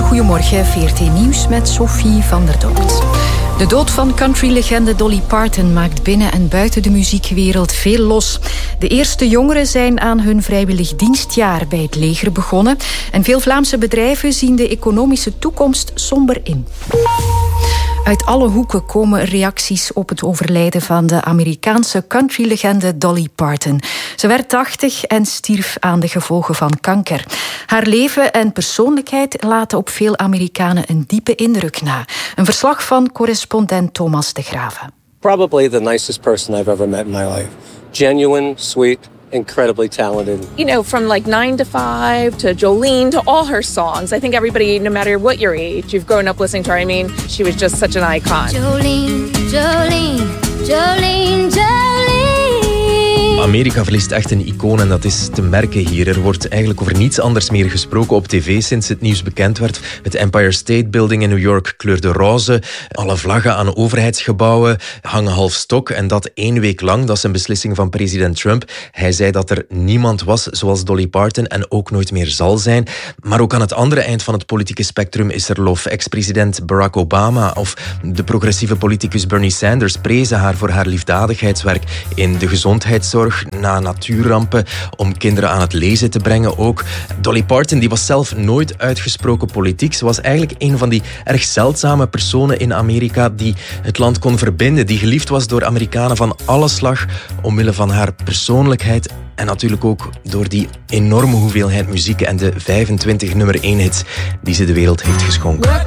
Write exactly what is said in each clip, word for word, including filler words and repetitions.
Goedemorgen, V R T Nieuws met Sophie van der Dopt. De dood van countrylegende Dolly Parton maakt binnen en buiten de muziekwereld veel los. De eerste jongeren zijn aan hun vrijwillig dienstjaar bij het leger begonnen. En veel Vlaamse bedrijven zien de economische toekomst somber in. Uit alle hoeken komen reacties op het overlijden van de Amerikaanse countrylegende Dolly Parton. Ze werd tachtig en stierf aan de gevolgen van kanker. Haar leven en persoonlijkheid laten op veel Amerikanen een diepe indruk na. Een verslag van correspondent Thomas de Graven. Probably the nicest person I've ever met in my life. Genuine, sweet, incredibly talented. You know, from like nine to five to Jolene to all her songs. I think everybody, no matter what your age, you've grown up listening to her. I mean, she was just such an icon. Jolene, Jolene, Jolene, Jolene. Amerika verliest echt een icoon en dat is te merken hier. Er wordt eigenlijk over niets anders meer gesproken op tv sinds het nieuws bekend werd. Het Empire State Building in New York kleurde roze. Alle vlaggen aan overheidsgebouwen hangen half stok. En dat één week lang, dat is een beslissing van president Trump. Hij zei dat er niemand was zoals Dolly Parton en ook nooit meer zal zijn. Maar ook aan het andere eind van het politieke spectrum is er lof. Ex-president Barack Obama of de progressieve politicus Bernie Sanders prezen haar voor haar liefdadigheidswerk in de gezondheidszorg, na natuurrampen, om kinderen aan het lezen te brengen ook. Dolly Parton die was zelf nooit uitgesproken politiek. Ze was eigenlijk een van die erg zeldzame personen in Amerika die het land kon verbinden, die geliefd was door Amerikanen van alle slag omwille van haar persoonlijkheid en natuurlijk ook door die enorme hoeveelheid muziek en de vijfentwintig nummer één hits die ze de wereld heeft geschonken.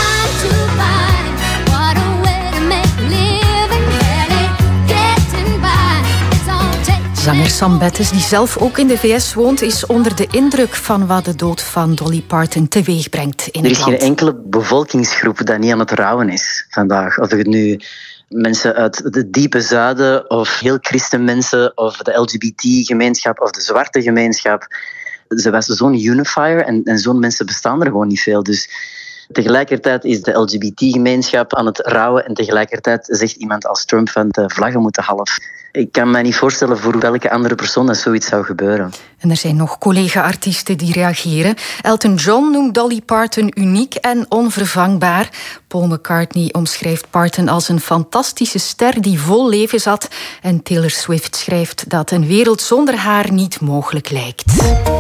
Zanger Sam Bettes, die zelf ook in de V S woont, is onder de indruk van wat de dood van Dolly Parton teweeg brengt in het land. Er is geen enkele bevolkingsgroep dat niet aan het rouwen is vandaag. Of het nu mensen uit het diepe zuiden of heel christenmensen of de L G B T-gemeenschap of de zwarte gemeenschap. Ze was zo'n unifier en, en zo'n mensen bestaan er gewoon niet veel. Dus tegelijkertijd is de L G B T-gemeenschap aan het rouwen en tegelijkertijd zegt iemand als Trump van de vlaggen moeten half. Ik kan me niet voorstellen voor welke andere persoon dat zoiets zou gebeuren. En er zijn nog collega-artiesten die reageren. Elton John noemt Dolly Parton uniek en onvervangbaar. Paul McCartney omschrijft Parton als een fantastische ster die vol leven zat. En Taylor Swift schrijft dat een wereld zonder haar niet mogelijk lijkt.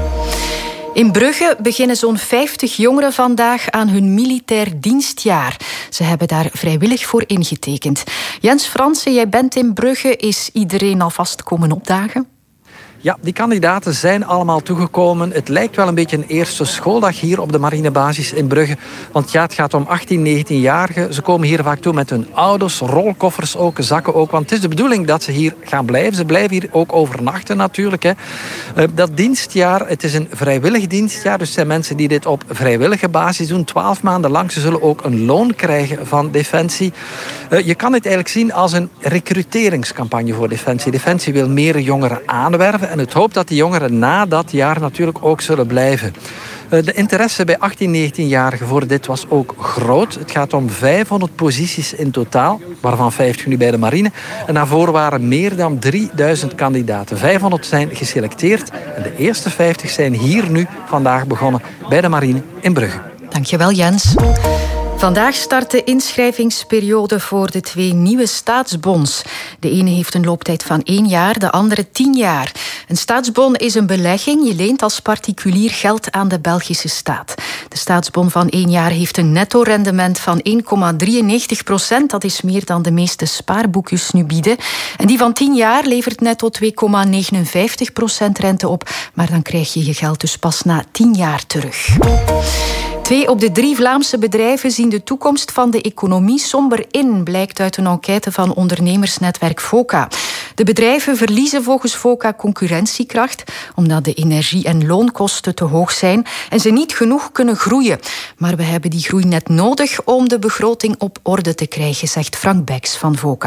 In Brugge beginnen zo'n vijftig jongeren vandaag aan hun militair dienstjaar. Ze hebben daar vrijwillig voor ingetekend. Jens Fransen, jij bent in Brugge. Is iedereen alvast komen opdagen? Ja, die kandidaten zijn allemaal toegekomen. Het lijkt wel een beetje een eerste schooldag hier op de marinebasis in Brugge. Want ja, het gaat om achttien, negentienjarigen. Ze komen hier vaak toe met hun ouders, rolkoffers ook, zakken ook. Want het is de bedoeling dat ze hier gaan blijven. Ze blijven hier ook overnachten natuurlijk. Hè. Dat dienstjaar, het is een vrijwillig dienstjaar. Dus het zijn mensen die dit op vrijwillige basis doen. Twaalf maanden lang. Ze zullen ook een loon krijgen van Defensie. Je kan het eigenlijk zien als een recruteringscampagne voor Defensie. Defensie wil meer jongeren aanwerven. En het hoopt dat die jongeren na dat jaar natuurlijk ook zullen blijven. De interesse bij achttien, negentienjarigen voor dit was ook groot. Het gaat om vijfhonderd posities in totaal, waarvan vijftig nu bij de marine. En daarvoor waren meer dan drieduizend kandidaten. vijfhonderd zijn geselecteerd en de eerste vijftig zijn hier nu vandaag begonnen bij de marine in Brugge. Dankjewel, Jens. Vandaag start de inschrijvingsperiode voor de twee nieuwe staatsbons. De ene heeft een looptijd van één jaar, de andere tien jaar. Een staatsbon is een belegging. Je leent als particulier geld aan de Belgische staat. De staatsbon van één jaar heeft een netto-rendement van één komma drieënnegentig procent. Dat is meer dan de meeste spaarboekjes nu bieden. En die van tien jaar levert netto twee komma negenenvijftig procent rente op. Maar dan krijg je je geld dus pas na tien jaar terug. Twee op de drie Vlaamse bedrijven zien de toekomst van de economie somber in, blijkt uit een enquête van ondernemersnetwerk VOCA. De bedrijven verliezen volgens VOCA concurrentiekracht, omdat de energie- en loonkosten te hoog zijn en ze niet genoeg kunnen groeien. Maar we hebben die groei net nodig om de begroting op orde te krijgen, zegt Frank Beks van VOCA.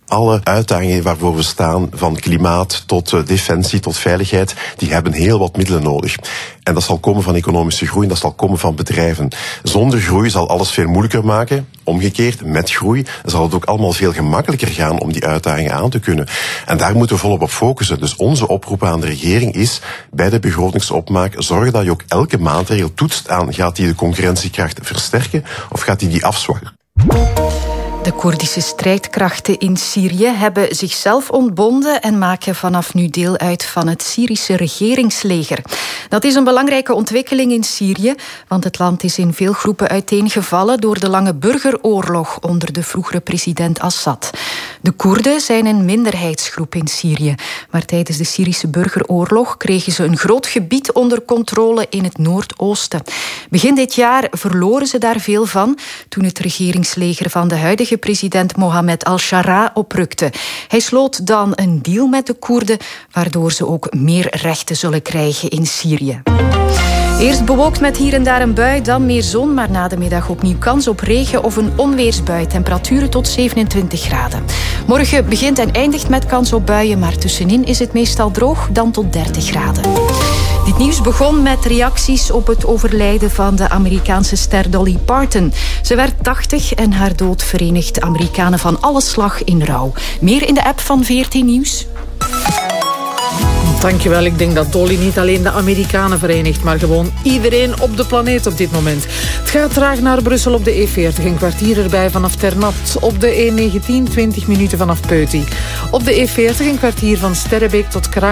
Alle uitdagingen waarvoor we staan, van klimaat tot uh, defensie tot veiligheid, die hebben heel wat middelen nodig. En dat zal komen van economische groei en dat zal komen van bedrijven. Zonder groei zal alles veel moeilijker maken. Omgekeerd, met groei zal het ook allemaal veel gemakkelijker gaan om die uitdagingen aan te kunnen. En daar moeten we volop op focussen. Dus onze oproep aan de regering is, bij de begrotingsopmaak, zorg dat je ook elke maatregel toetst aan, gaat die de concurrentiekracht versterken of gaat die die afzwakken? De Koerdische strijdkrachten in Syrië hebben zichzelf ontbonden en maken vanaf nu deel uit van het Syrische regeringsleger. Dat is een belangrijke ontwikkeling in Syrië, want het land is in veel groepen uiteengevallen door de lange burgeroorlog onder de vroegere president Assad. De Koerden zijn een minderheidsgroep in Syrië, maar tijdens de Syrische burgeroorlog kregen ze een groot gebied onder controle in het noordoosten. Begin dit jaar verloren ze daar veel van toen het regeringsleger van de huidige president Mohammed al-Shara oprukte. Hij sloot dan een deal met de Koerden, waardoor ze ook meer rechten zullen krijgen in Syrië. Eerst bewolkt met hier en daar een bui, dan meer zon, maar na de middag opnieuw kans op regen of een onweersbui. Temperaturen tot zevenentwintig graden. Morgen begint en eindigt met kans op buien, maar tussenin is het meestal droog, dan tot dertig graden. Dit nieuws begon met reacties op het overlijden van de Amerikaanse ster Dolly Parton. Ze werd tachtig en haar dood verenigt Amerikanen van alle slag in rouw. Meer in de app van V R T Nieuws. Dankjewel. Ik denk dat Dolly niet alleen de Amerikanen verenigt, maar gewoon iedereen op de planeet op dit moment. Het gaat traag naar Brussel op de E veertig, een kwartier erbij vanaf Ternat. Op de E negentien, twintig minuten vanaf Peuty. Op de E veertig een kwartier van Sterrebeek tot Kraai.